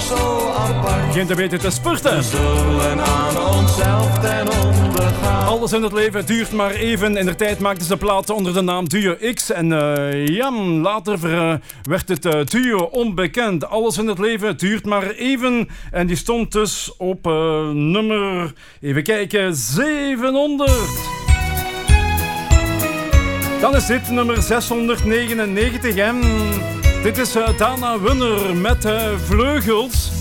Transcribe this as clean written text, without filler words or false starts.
zo apart. Begint te weten te spurten. We zullen aan onszelf ten onder gaan. Alles in het leven duurt maar even. In de tijd maakten ze platen onder de naam Duo X. En later werd het duo onbekend. Alles in het leven duurt maar even. En die stond dus op nummer, even kijken, 700. Dan is dit nummer 699. En dit is Dana Wunner met Vleugels.